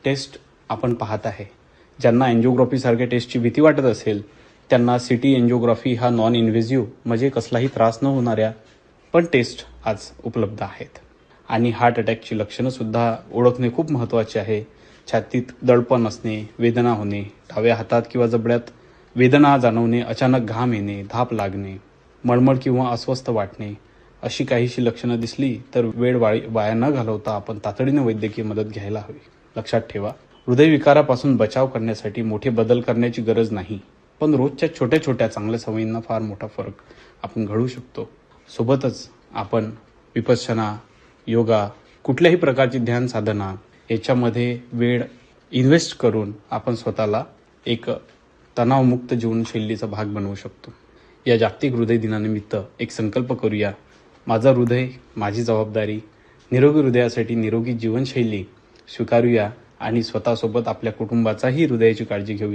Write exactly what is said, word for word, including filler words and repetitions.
Taste आपण पाहत आहे. ज्यांना एन्जिओग्राफीसारख्या टेस्टची भीती वाटत असेल त्यांना सिटी एन्जिओग्राफी हा नॉन इन्व्हेजिव्ह म्हणजे कसलाही त्रास न होणाऱ्या पण टेस्ट आज उपलब्ध आहेत. आणि हार्ट अटॅकची लक्षणंसुद्धा ओळखणे खूप महत्त्वाचे आहे. छातीत दडपण असणे, वेदना होणे, डाव्या हातात किंवा जबड्यात वेदना जाणवणे, अचानक घाम येणे, धाप लागणे, मळमळ किंवा अस्वस्थ वाटणे अशी काहीशी लक्षणं दिसली तर वेळ वाई वाया न घालवता आपण तातडीने वैद्यकीय मदत घ्यायला हवी. लक्षात ठेवा, हृदयविकारापासून बचाव करण्यासाठी मोठे बदल करण्याची गरज नाही, पण रोजच्या छोट्या छोट्या चांगल्या सवयींना फार मोठा फरक आपण घडवू शकतो. सोबतच आपण विपश्यना, योगा, कुठल्याही प्रकारची ध्यान साधना याच्यामध्ये वेळ इन्व्हेस्ट करून आपण स्वतःला एक तणावमुक्त जीवनशैलीचा भाग बनवू शकतो. या जागतिक हृदय दिनानिमित्त एक संकल्प करूया. माझं हृदय, माझी जबाबदारी. निरोगी हृदयासाठी निरोगी जीवनशैली स्वीकारूया आणि स्वतःसोबत आपल्या कुटुंबाचाही हृदयाची काळजी घेऊया.